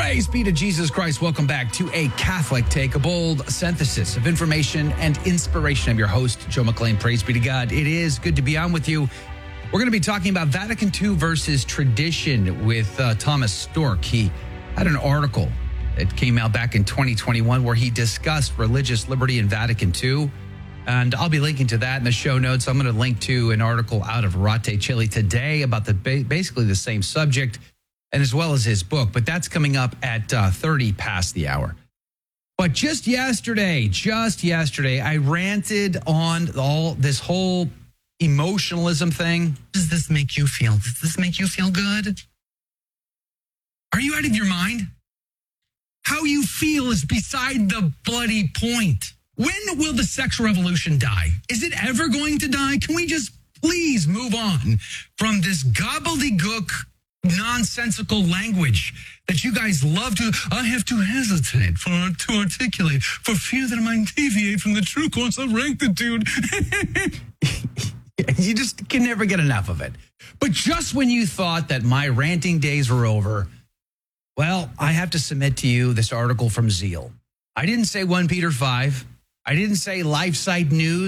Praise be to Jesus Christ. Welcome back to A Catholic Take, a bold synthesis of information and inspiration. I'm your host, Joe McLean. Praise be to God. It is good to be on with you. We're going to be talking about Vatican II versus tradition with Thomas Storck. He had an article that came out back in 2021 where he discussed religious liberty in Vatican II. And I'll be linking to that in the show notes. I'm going to link to an article out of Rate Chile today about basically the same subject, and as well as his book. But that's coming up at 30 past the hour. But just yesterday, I ranted on all this whole emotionalism thing. Does this make you feel? Does this make you feel good? Are you out of your mind? How you feel is beside the bloody point. When will the sexual revolution die? Is it ever going to die? Can we just please move on from this gobbledygook, nonsensical language that you guys love to? I have to hesitate to articulate for fear that I might deviate from the true course of rectitude. You just can never get enough of it. But just when you thought that my ranting days were over, well, I have to submit to you this article from Zeal. I didn't say 1 Peter 5. I didn't say LifeSite News.